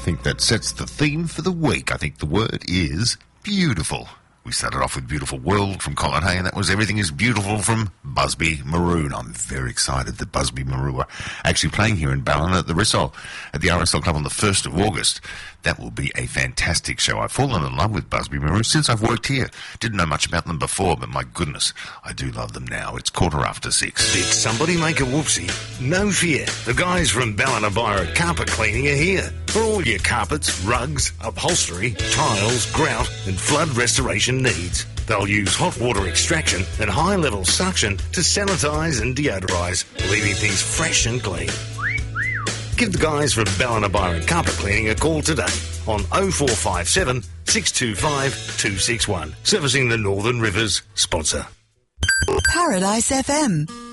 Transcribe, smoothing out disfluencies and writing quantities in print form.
think that sets the theme for the week. I think the word is beautiful. We started off with Beautiful World from Colin Hay, and that was Everything is Beautiful from Busby Maroon. I'm very excited that Busby Maroon are actually playing here in Ballina at the RSL Club on the 1st of August. That will be a fantastic show. I've fallen in love with Busby Maroon since I've worked here. Didn't know much about them before, but my goodness, I do love them now. It's 6:15. Did somebody make a whoopsie? No fear. The guys from Ballina Byron Carpet Cleaning are here. For all your carpets, rugs, upholstery, tiles, grout and flood restoration needs. They'll use hot water extraction and high-level suction to sanitise and deodorise, leaving things fresh and clean. Give the guys from Ballina Byron Carpet Cleaning a call today on 0457 625 261. Servicing the Northern Rivers sponsor. Paradise FM.